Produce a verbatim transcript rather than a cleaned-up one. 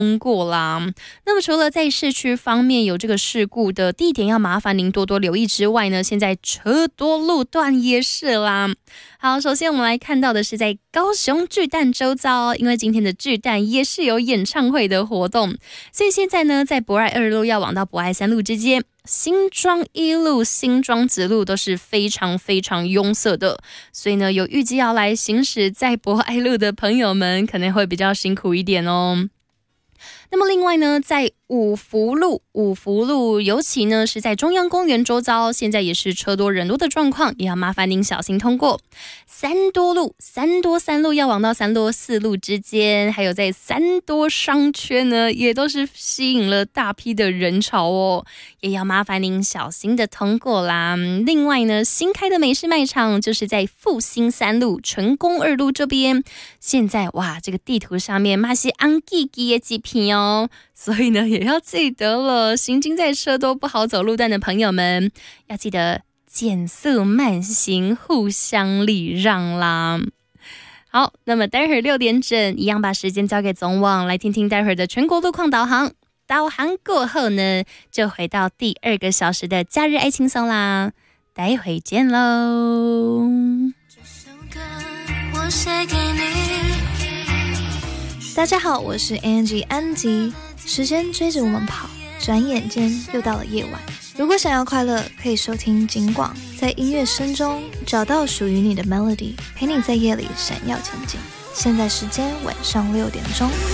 通过啦。那么除了在市区方面有这个事故的地点要麻烦您多多留意之外呢，现在车多路段也是啦。好，首先我们来看到的是在高雄巨蛋周遭，因为今天的巨蛋也是有演唱会的活动，所以现在呢在博爱二路要往到博爱三路之间，新庄一路、新庄子路都是非常非常拥塞的，所以呢有预计要来行驶在博爱路的朋友们可能会比较辛苦一点哦。那么另外呢，在五福路，五福路尤其呢是在中央公园周遭，现在也是车多人多的状况，也要麻烦您小心通过。三多路，三多三路要往到三多四路之间，还有在三多商圈呢，也都是吸引了大批的人潮哦，也要麻烦您小心的通过啦。另外呢，新开的美式卖场就是在复兴三路、成功二路这边，现在哇，这个地图上面嘛是红记记的几片哦。所以呢，也要记得了，行经在车多不好走路段的朋友们，要记得减速慢行，互相礼让啦。好，那么待会儿六点整，一样把时间交给总网，来听听待会儿的全国路况导航。导航过后呢，就回到第二个小时的假日爱轻松啦，待会见喽。 这首歌我写给你。大家好，我是 Angie 安吉。时间追着我们跑，转眼间又到了夜晚。如果想要快乐，可以收听警广，在音乐声中找到属于你的 melody， 陪你在夜里闪耀前进。现在时间晚上六点钟。